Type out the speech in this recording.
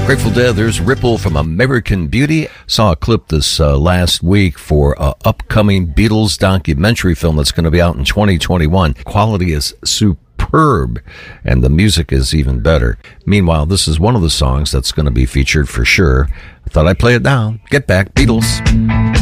Grateful Dead, there's Ripple from American Beauty. Saw a clip this last week for an upcoming Beatles documentary film that's going to be out in 2021. Quality is superb, and the music is even better. Meanwhile, this is one of the songs that's going to be featured for sure. I thought I'd play it now. Get back, Beatles.